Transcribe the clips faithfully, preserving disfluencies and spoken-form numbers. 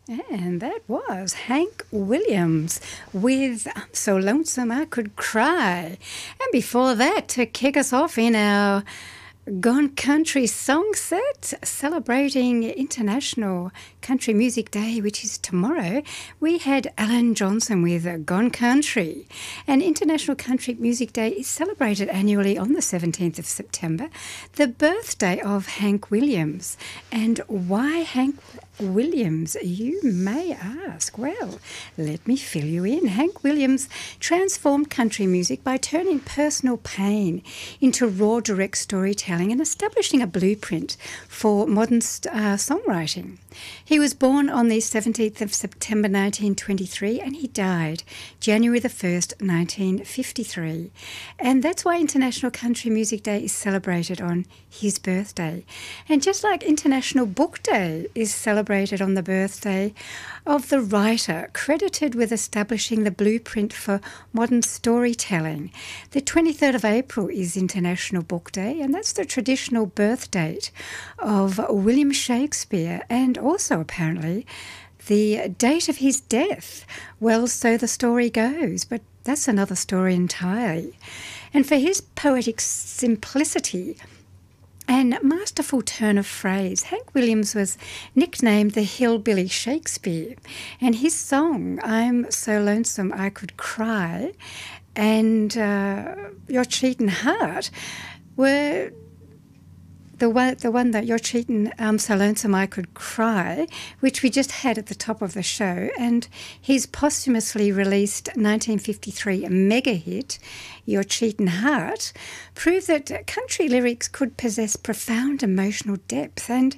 And that was Hank Williams with I'm So Lonesome I Could Cry. And before that, to kick us off in our Gone Country song set, celebrating International Country Music Day, which is tomorrow, we had Alan Johnson with Gone Country. And International Country Music Day is celebrated annually on the seventeenth of September, the birthday of Hank Williams. And why Hank Williams, you may ask? Well, let me fill you in. Hank Williams transformed country music by turning personal pain into raw, direct storytelling and establishing a blueprint for modern uh, songwriting. He was born on the seventeenth of September nineteen twenty-three and he died January the first, nineteen fifty-three. And that's why International Country Music Day is celebrated on his birthday. And just like International Book Day is celebrated on the birthday of the writer credited with establishing the blueprint for modern storytelling, the twenty-third of April is International Book Day, and that's the traditional birth date of William Shakespeare, and also apparently the date of his death. Well, so the story goes, but that's another story entirely. And for his poetic simplicity and masterful turn of phrase, Hank Williams was nicknamed the Hillbilly Shakespeare. And his song, I'm So Lonesome I Could Cry, and uh, Your Cheatin' Heart were the one, the one that You're Cheatin', I'm So Lonesome I Could Cry, which we just had at the top of the show, and his posthumously released nineteen fifty-three mega hit, Your Cheatin' Heart, proved that country lyrics could possess profound emotional depth. And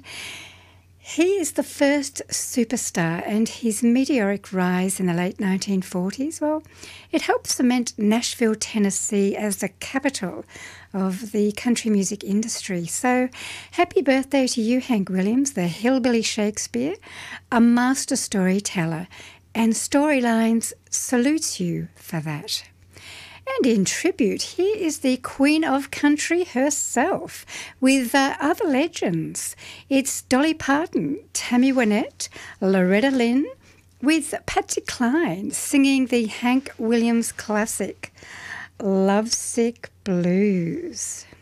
he is the first superstar, and his meteoric rise in the late nineteen forties, well, it helped cement Nashville, Tennessee as the capital of the country music industry. So happy birthday to you, Hank Williams, the Hillbilly Shakespeare, a master storyteller, and Storylines salutes you for that. And in tribute, here is the Queen of Country herself with uh, other legends. It's Dolly Parton, Tammy Wynette, Loretta Lynn, with Patsy Cline singing the Hank Williams classic, Lovesick Blues.